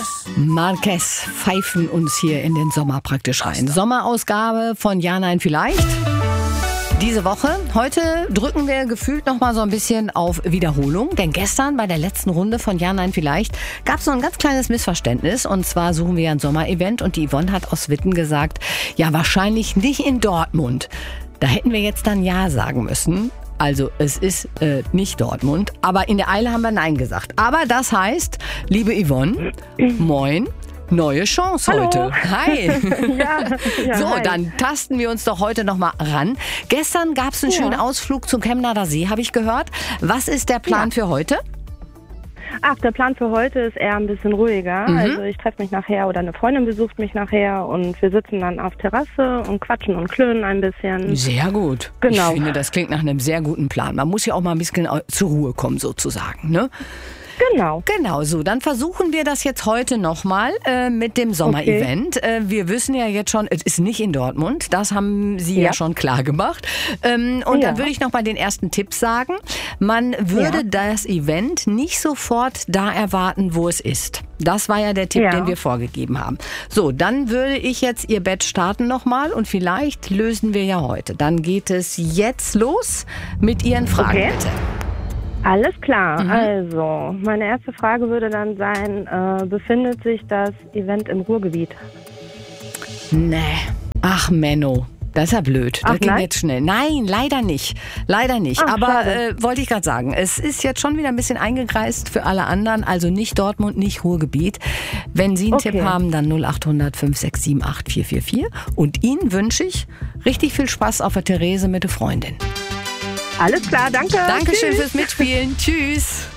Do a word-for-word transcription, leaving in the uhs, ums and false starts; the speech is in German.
Marquez pfeifen uns hier in den Sommer praktisch rein. Sommerausgabe von Ja, Nein, Vielleicht. Diese Woche. Heute drücken wir gefühlt noch mal so ein bisschen auf Wiederholung. Denn gestern bei der letzten Runde von Ja, Nein, Vielleicht gab es so ein ganz kleines Missverständnis. Und zwar suchen wir ein Sommerevent und die Yvonne hat aus Witten gesagt, ja wahrscheinlich nicht in Dortmund. Da hätten wir jetzt dann Ja sagen müssen. Also es ist äh, nicht Dortmund, aber in der Eile haben wir Nein gesagt. Aber das heißt, liebe Yvonne, moin, neue Chance Hallo. heute. Hi. Ja, ja, so, hi. dann tasten wir uns doch heute noch mal ran. Gestern gab es einen Ja. schönen Ausflug zum Chemnader See, habe ich gehört. Was ist der Plan Ja. für heute? Ach, der Plan für heute ist eher ein bisschen ruhiger. Mhm. Also ich treffe mich nachher oder eine Freundin besucht mich nachher und wir sitzen dann auf Terrasse und quatschen und klönen ein bisschen. Sehr gut. Genau. Ich finde, das klingt nach einem sehr guten Plan. Man muss ja auch mal ein bisschen zur Ruhe kommen sozusagen, ne? Genau. Genau, so. Dann versuchen wir das jetzt heute nochmal äh, mit dem Sommerevent. Äh, wir wissen ja jetzt schon, es ist nicht in Dortmund. Das haben Sie ja, Ja. schon klar gemacht. Ähm, und Ja. dann würde ich noch mal den ersten Tipp sagen. Man würde Ja. das Event nicht sofort da erwarten, wo es ist. Das war ja der Tipp, Ja. den wir vorgegeben haben. So, dann würde ich jetzt Ihr Bett starten nochmal und vielleicht lösen wir ja heute. Dann geht es jetzt los mit Ihren Fragen, Okay. bitte. Alles klar. Mhm. Also, meine erste Frage würde dann sein, äh, befindet sich das Event im Ruhrgebiet? Nee. Ach, Menno. Das ist ja blöd. Das Ach, ging nein? jetzt schnell. Nein, leider nicht. Leider nicht. Ach, Aber schade. äh, wollte ich gerade sagen, es ist jetzt schon wieder ein bisschen eingekreist für alle anderen. Also nicht Dortmund, nicht Ruhrgebiet. Wenn Sie einen Okay. Tipp haben, dann null acht hundert fünf sechs sieben acht vier vier vier. Und Ihnen wünsche ich richtig viel Spaß auf der Therese mit der Freundin. Alles klar, danke. Dankeschön Tschüss. fürs Mitspielen. Tschüss.